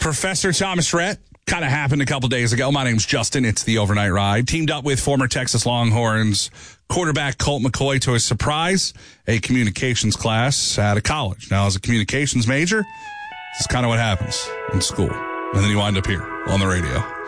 Professor Thomas Rhett kind of happened a couple days ago. My name's Justin. It's the Overnight Ride. Teamed up with former Texas Longhorns quarterback Colt McCoy to a surprise, a communications class at a college. Now, as a communications major, this is kind of what happens in school. And then you wind up here on the radio.